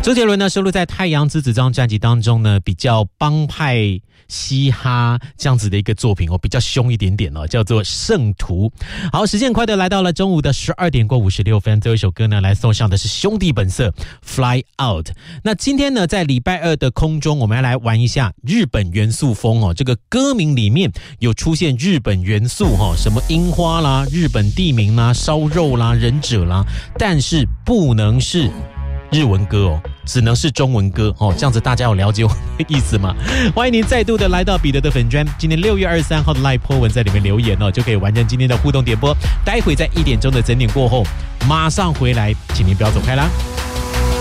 周杰伦呢收录在《太阳之子》这张专辑当中呢，比较帮派嘻哈这样子的一个作品比较凶一点点叫做《圣徒》。好，时间快的来到了中午的12点过56分，最后一首歌呢来送上的是兄弟本色 Fly Out。那今天呢在礼拜二的空中，我们要来玩一下日本元素风这个歌名里面有出现日本元素什么樱花啦、日本地名啦、烧肉啦、忍者啦，但是不能是日文歌只能是中文歌这样子大家有了解我的意思吗？欢迎您再度的来到彼得的粉专，今天6月23号的 Live po 文在里面留言就可以完成今天的互动点播。待会在1点钟的整点过后马上回来，请您不要走开啦。